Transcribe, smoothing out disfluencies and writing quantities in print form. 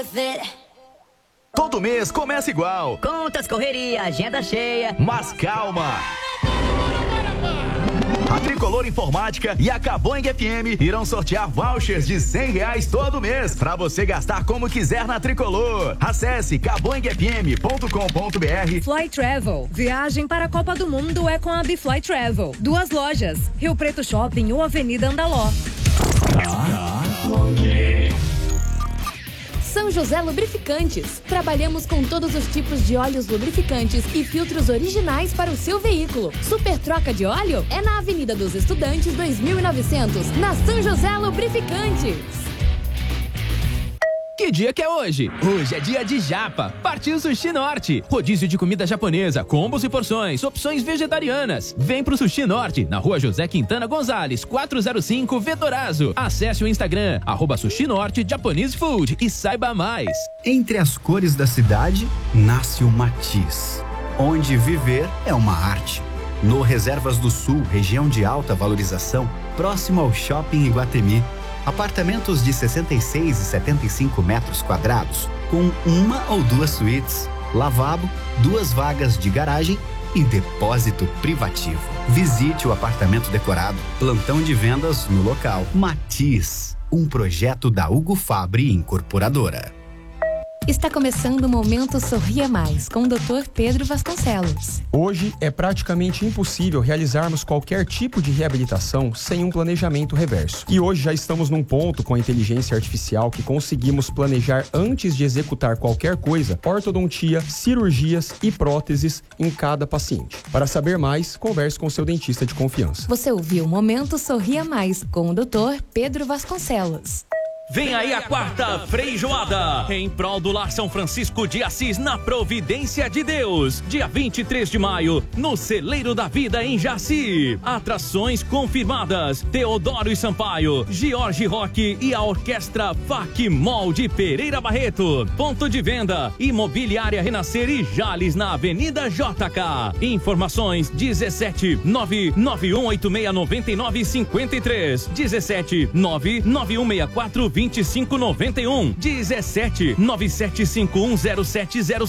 worth it. Todo mês começa igual. Contas, correria, agenda cheia. Mas calma. A Tricolor Informática e a Caboing FM irão sortear vouchers de R$100 todo mês para você gastar como quiser na Tricolor. Acesse caboingfm.com.br. Fly Travel. Viagem para a Copa do Mundo é com a Bfly Travel. 2 lojas, Rio Preto Shopping ou Avenida Andaló. São José Lubrificantes. Trabalhamos com todos os tipos de óleos lubrificantes e filtros originais para o seu veículo. Super troca de óleo é na Avenida dos Estudantes 2900, na São José Lubrificantes. Que dia que é hoje? Hoje é dia de japa. Partiu Sushi Norte. Rodízio de comida japonesa, combos e porções, opções vegetarianas. Vem pro Sushi Norte, na rua José Quintana Gonzalez, 405 Vetorazo. Acesse o Instagram, @Sushi Norte Japanese Food e saiba mais. Entre as cores da cidade, nasce o Matiz, onde viver é uma arte. No Reservas do Sul, região de alta valorização, próximo ao Shopping Iguatemi. Apartamentos de 66 e 75 metros quadrados, com 1 ou 2 suítes, lavabo, 2 vagas de garagem e depósito privativo. Visite o apartamento decorado, plantão de vendas no local. Matiz, um projeto da Hugo Fabri Incorporadora. Está começando o Momento Sorria Mais, com o Dr. Pedro Vasconcelos. Hoje é praticamente impossível realizarmos qualquer tipo de reabilitação sem um planejamento reverso. E hoje já estamos num ponto com a inteligência artificial que conseguimos planejar antes de executar qualquer coisa, ortodontia, cirurgias e próteses em cada paciente. Para saber mais, converse com seu dentista de confiança. Você ouviu o Momento Sorria Mais, com o Dr. Pedro Vasconcelos. Vem aí a 4ª Freijoada, em prol do Lar São Francisco de Assis, na Providência de Deus. Dia 23 de maio, no Celeiro da Vida, em Jaci. Atrações confirmadas: Teodoro e Sampaio, Jorge Roque e a Orquestra Facmol de Pereira Barreto. Ponto de venda: Imobiliária Renascer e Jales, na Avenida JK. Informações: 17 991869953, 17 99164 2591, 17 97510707.